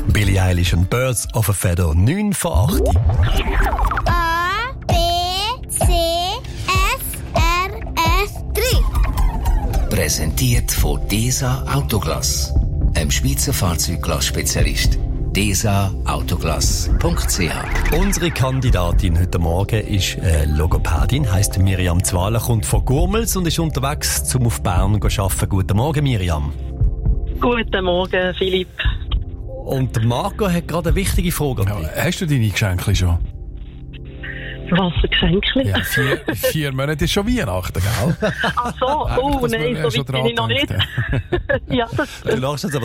Billie Eilish und Birds of a Feather, 9 von 8. A, B, C, F, R, S, 3. Präsentiert von DESA Autoglass, einem Schweizer Fahrzeugglass-Spezialist. DESA-Autoglass.ch. Unsere Kandidatin heute Morgen ist Logopädin, heisst Miriam Zwala, kommt von Gurmels und ist unterwegs, um auf Bern zu arbeiten. Guten Morgen, Miriam. Guten Morgen, Philipp. Und der Marco hat gerade eine wichtige Frage an dich. Hast du deine Geschenke schon? Was für Geschenke? Ja, 4 Monate ist schon Weihnachten, gell? Ach so, oh nein, so weit bin ich noch nicht. Ja, das Du lachst jetzt aber